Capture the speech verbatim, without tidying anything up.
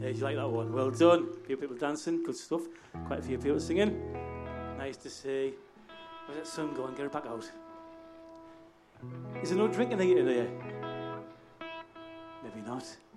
Yeah, you like that one? Well done. A few people dancing, good stuff. Quite a few people singing. Nice to see. Where's that sun going? Get her back out. Is there no drinking here in here? Maybe not.